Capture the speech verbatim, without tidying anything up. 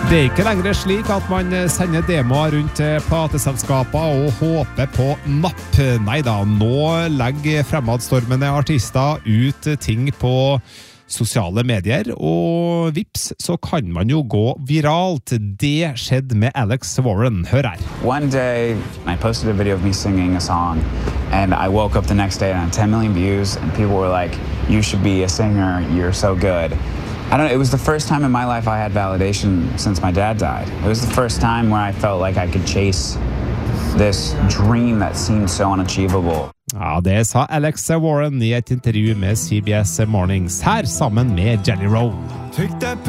Det er ikke lenger slik at man sender demoer rundt til plateselskaper og håper på napp. Neida, nå legger fremadstormende artister ut ting på sosiale medier, og vips, så kan man jo gå viralt. Det skjedde med Alex Warren. Hør her. One day, I posted a video of me singing a song, and I woke up the next day and I had ten million views, and people were like, you should be a singer, you're so good. I don't know, it was the first time in my life I had validation since my dad died. It was the first time where I felt like I could chase this dream that seemed so unachievable. Ja, det sa Alex Warren i et intervju med C B S Mornings, her sammen med Jelly Roll.